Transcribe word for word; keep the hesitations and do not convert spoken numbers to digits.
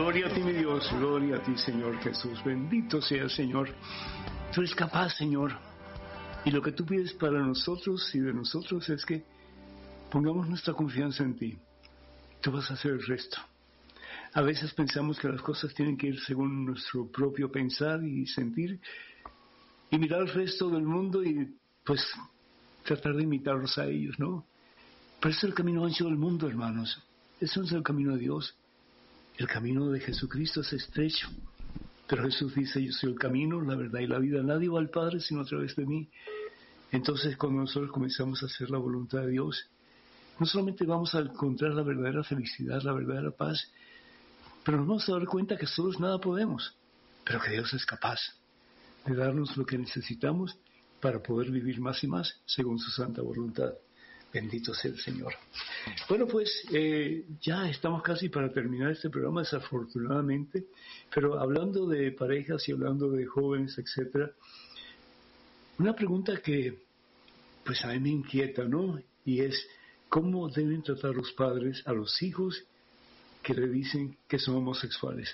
Gloria a ti, mi Dios, gloria a ti, Señor Jesús. Bendito sea el Señor. Tú eres capaz, Señor. Y lo que tú pides para nosotros y de nosotros es que pongamos nuestra confianza en ti. Tú vas a hacer el resto. A veces pensamos que las cosas tienen que ir según nuestro propio pensar y sentir y mirar al resto del mundo y pues tratar de imitarlos a ellos, ¿no? Pero ese es el camino ancho del mundo, hermanos. Ese no es el camino de Dios. El camino de Jesucristo es estrecho. Pero Jesús dice, yo soy el camino, la verdad y la vida. Nadie va al Padre sino a través de mí. Entonces, cuando nosotros comenzamos a hacer la voluntad de Dios, no solamente vamos a encontrar la verdadera felicidad, la verdadera paz, pero nos vamos a dar cuenta que solos nada podemos, pero que Dios es capaz de darnos lo que necesitamos para poder vivir más y más según su santa voluntad. Bendito sea el Señor. Bueno, pues eh, ya estamos casi para terminar este programa, desafortunadamente, pero hablando de parejas y hablando de jóvenes, etcétera, una pregunta que pues a mí me inquieta, ¿no? Y es, ¿cómo deben tratar los padres a los hijos que le dicen que son homosexuales?